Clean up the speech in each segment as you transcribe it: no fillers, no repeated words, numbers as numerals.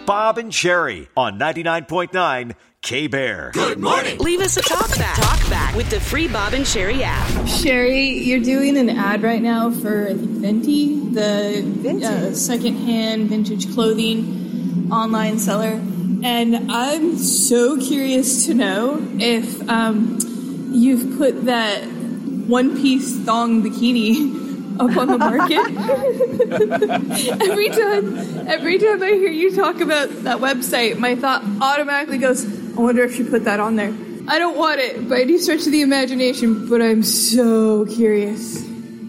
Bob and Sherry on 99.9 K-Bear. Good morning. Leave us a talk back with the free Bob and Sherry app. Sherry, you're doing an ad right now for, I think, Venti, the secondhand vintage clothing online seller. And I'm so curious to know if you've put that one-piece thong bikini up on the market. every time I hear you talk about that website, my thought automatically goes, I wonder if she put that on there. I don't want it by any stretch of the imagination, but I'm so curious.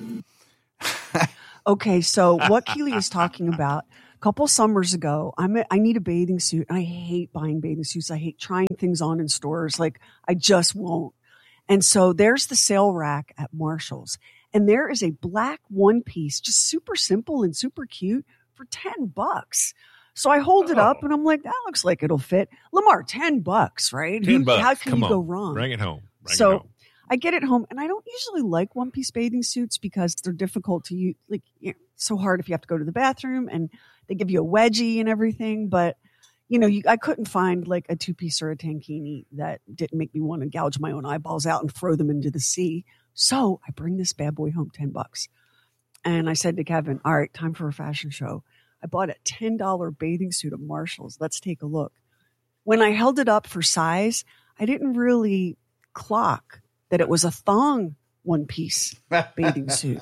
Okay, so what Keely is talking about, a couple summers ago, I need a bathing suit. I hate buying bathing suits. I hate trying things on in stores. Like, I just won't. And so there's the sale rack at Marshall's. And there is a black one piece, just super simple and super cute for $10. So I hold it up and I'm like, that looks like it'll fit. Lamar, $10, right? $10. How can Come you on. go wrong? Bring it home. I get it home, and I don't usually like one piece bathing suits because they're difficult to use. Like, so hard if you have to go to the bathroom, and they give you a wedgie and everything. But I couldn't find like a 2-piece or a tankini that didn't make me want to gouge my own eyeballs out and throw them into the sea. So I bring this bad boy home, $10. And I said to Kevin, all right, time for a fashion show. I bought a $10 bathing suit at Marshall's. Let's take a look. When I held it up for size, I didn't really clock that it was a thong one-piece bathing suit.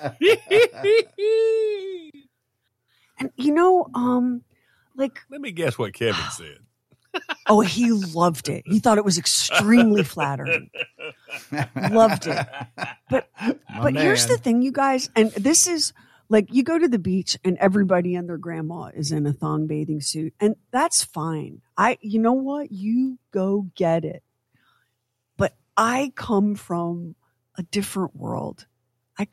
And let me guess what Kevin said. Oh, he loved it. He thought it was extremely flattering. Loved it. But here's the thing, you guys, and this is like, you go to the beach and everybody and their grandma is in a thong bathing suit, and that's fine. You know what? You go get it. But I come from a different world. I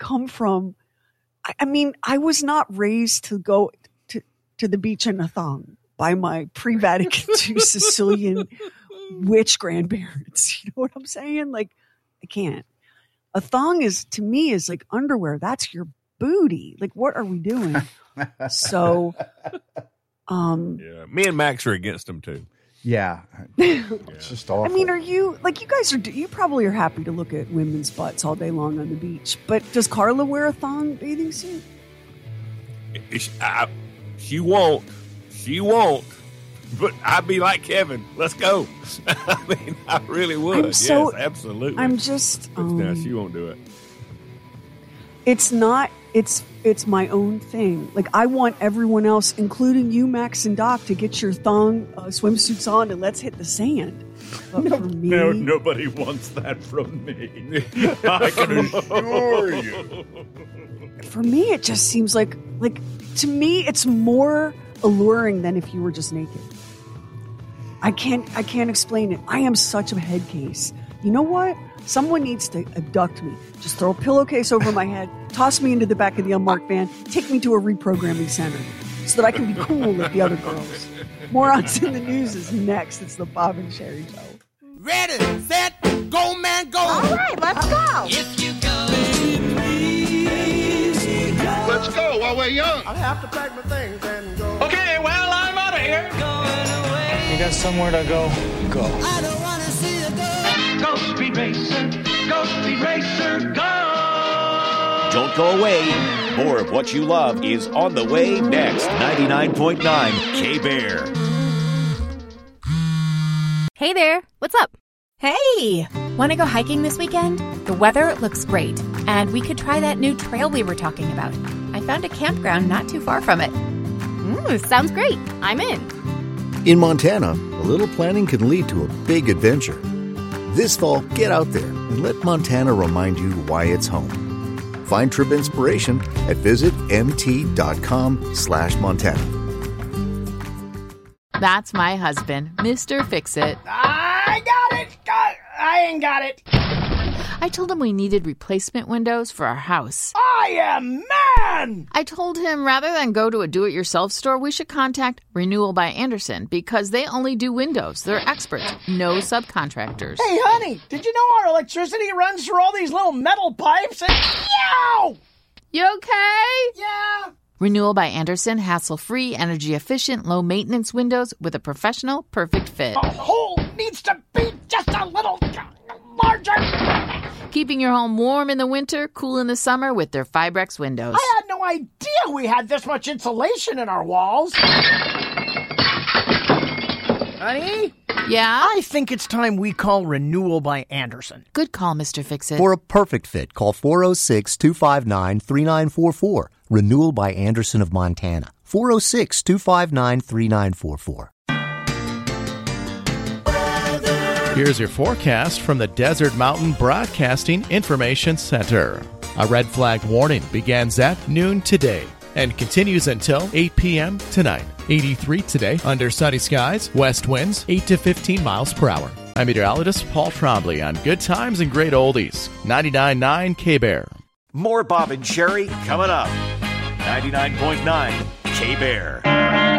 was not raised to go to the beach in a thong by my pre-Vatican II Sicilian witch grandparents. You know what I'm saying? Like, I can't. A thong to me is like underwear. That's your booty. Like, what are we doing? So, yeah, me and Max are against them too. Yeah. It's just awful. I mean, are you, like, you guys you probably are happy to look at women's butts all day long on the beach, but does Carla wear a thong bathing suit? She won't. But I'd be like Kevin. Let's go. I mean, I really would. Yes, absolutely. I'm just. No, she won't do it. It's not. It's my own thing. Like, I want everyone else, including you, Max and Doc, to get your thong swimsuits on and let's hit the sand. But for me, no, nobody wants that from me. I can assure you. For me, it just seems like to me, it's more alluring than if you were just naked. I can't explain it. I am such a head case. You know what? Someone needs to abduct me. Just throw a pillowcase over my head, toss me into the back of the unmarked van, take me to a reprogramming center so that I can be cool with the other girls. Morons in the News is next. It's the Bob and Sherry Show. Ready, set, go, man, go. All right, let's go. If you go, please go. Let's go while we're young. I'll have to pack my things and go. Okay, well, I'm out of here. Going away. You got somewhere to go? Go. I don't want to see you go. Go, Speed Racer, go. Don't go away. More of what you love is on the way next. 99.9 K-Bear. Hey there, what's up? Hey! Want to go hiking this weekend? The weather looks great, and we could try that new trail we were talking about. I found a campground not too far from it. Sounds great. I'm in. In Montana, a little planning can lead to a big adventure. This fall, get out there and let Montana remind you why it's home. Find trip inspiration at visitmt.com/Montana. That's my husband, Mr. Fix-It. I got it! I ain't got it! I told him we needed replacement windows for our house. I am man! I told him rather than go to a do-it-yourself store, we should contact Renewal by Andersen because they only do windows. They're experts, no subcontractors. Hey, honey, did you know our electricity runs through all these little metal pipes? And yow! You okay? Yeah. Renewal by Andersen, hassle-free, energy-efficient, low-maintenance windows with a professional, perfect fit. The hole needs to be just a little larger. Keeping your home warm in the winter, cool in the summer with their Fibrex windows. I had no idea we had this much insulation in our walls. Honey? Yeah? I think it's time we call Renewal by Andersen. Good call, Mr. Fix-It. For a perfect fit, call 406-259-3944. Renewal by Andersen of Montana. 406-259-3944. Here's your forecast from the Desert Mountain Broadcasting Information Center. A red flag warning begins at noon today and continues until 8 p.m. tonight. 83 today, under sunny skies, west winds 8 to 15 miles per hour. I'm meteorologist Paul Trombley on Good Times and Great Oldies, 99.9 K-Bear. More Bob and Sherry coming up. 99.9 K-Bear.